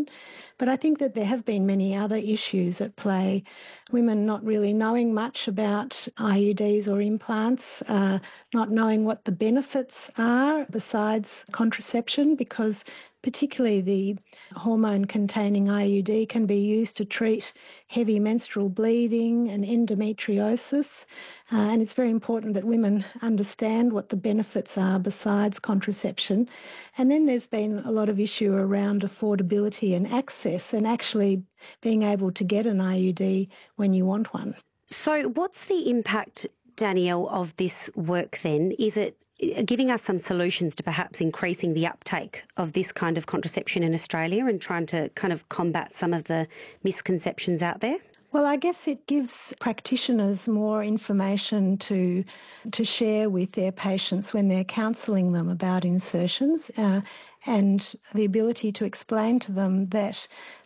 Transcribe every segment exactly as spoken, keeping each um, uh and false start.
contraception. But I think that there have been many other issues at play. Women not really knowing much about I U Ds or implants, uh, not knowing what the benefits are besides contraception, because particularly the hormone-containing I U D can be used to treat heavy menstrual bleeding and endometriosis. Uh, and it's very important that women understand what the benefits are besides contraception. And then there's been a lot of issue around affordability and access and actually being able to get an I U D when you want one. So what's the impact, Danielle, of this work then? Is it giving us some solutions to perhaps increasing the uptake of this kind of contraception in Australia and trying to kind of combat some of the misconceptions out there? Well, I guess it gives practitioners more information to to share with their patients when they're counselling them about insertions, uh, and the ability to explain to them that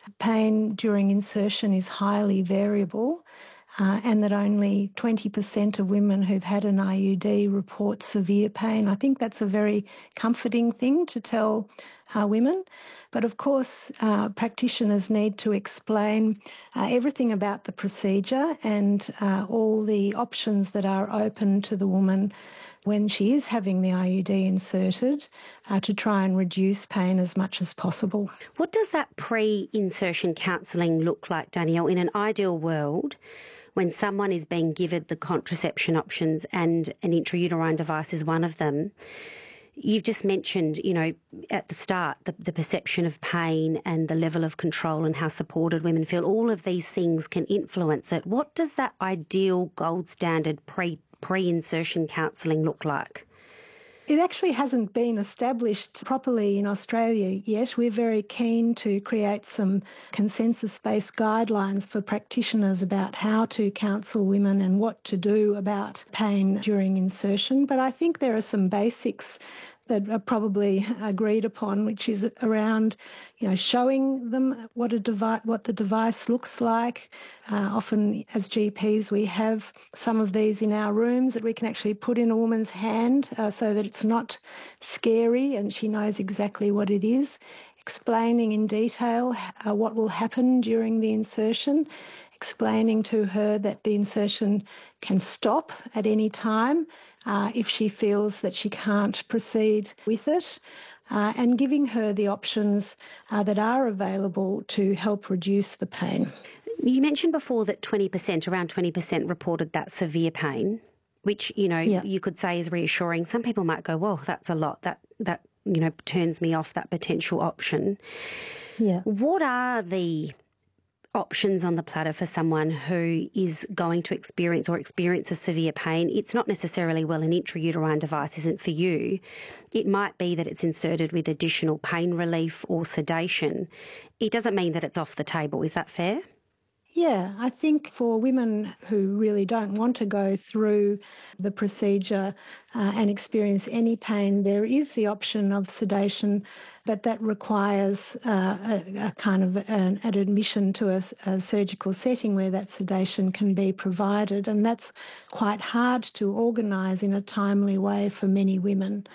pain during insertion is highly variable. Uh, and that only twenty percent of women who've had an I U D report severe pain. I think that's a very comforting thing to tell uh, women. But of course, uh, practitioners need to explain uh, everything about the procedure and uh, all the options that are open to the woman when she is having the I U D inserted uh, to try and reduce pain as much as possible. What does that pre-insertion counselling look like, Danielle, in an ideal world? When someone is being given the contraception options and an intrauterine device is one of them, you've just mentioned, you know, at the start, the, the perception of pain and the level of control and how supported women feel. All of these things can influence it. What does that ideal gold standard pre, pre-insertion counselling look like? It actually hasn't been established properly in Australia yet. We're very keen to create some consensus-based guidelines for practitioners about how to counsel women and what to do about pain during insertion. But I think there are some basics that are probably agreed upon, which is around, you know, showing them what a device, what the device looks like. Uh, often, as G Ps, we have some of these in our rooms that we can actually put in a woman's hand uh, so that it's not scary and she knows exactly what it is. Explaining in detail uh, what will happen during the insertion. Explaining to her that the insertion can stop at any time uh, if she feels that she can't proceed with it, uh, and giving her the options uh, that are available to help reduce the pain. You mentioned before that twenty percent, around twenty percent reported that severe pain, which, you know, yeah. you could say is reassuring. Some people might go, well, that's a lot. That, that you know, turns me off that potential option. Yeah. What are the options on the platter for someone who is going to experience or experiences severe pain? It's not necessarily, well, an intrauterine device isn't for you. It might be that it's inserted with additional pain relief or sedation. It doesn't mean that it's off the table. Is that fair? Yeah, I think for women who really don't want to go through the procedure uh, and experience any pain, there is the option of sedation, but that requires uh, a, a kind of an, an admission to a, a surgical setting where that sedation can be provided, and that's quite hard to organise in a timely way for many women.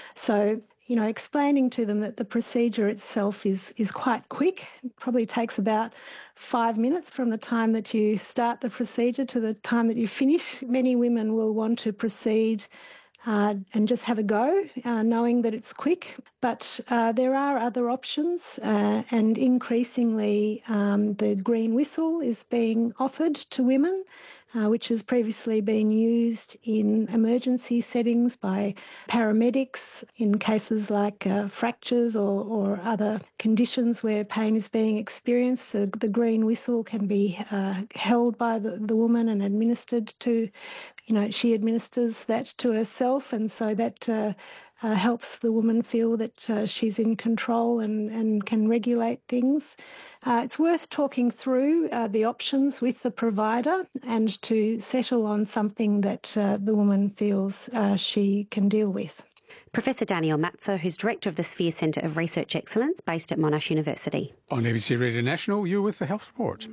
So, you know, explaining to them that the procedure itself is is quite quick. It probably takes about five minutes from the time that you start the procedure to the time that you finish. Many women will want to proceed uh, and just have a go, uh, knowing that it's quick. But uh, there are other options, uh, and increasingly um, the green whistle is being offered to women, Uh, which has previously been used in emergency settings by paramedics in cases like uh, fractures or, or other conditions where pain is being experienced. So the green whistle can be uh, held by the, the woman and administered to, you know, she administers that to herself, and so that uh, uh, helps the woman feel that uh, she's in control and, and can regulate things. Uh, it's worth talking through uh, the options with the provider and to settle on something that uh, the woman feels uh, she can deal with. Professor Danielle Matzer, who's Director of the Sphere Centre of Research Excellence based at Monash University. On A B C Radio National, you're with the Health Report.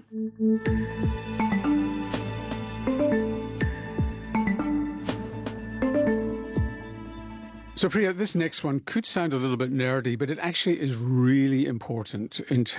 So, Priya, this next one could sound a little bit nerdy, but it actually is really important in terms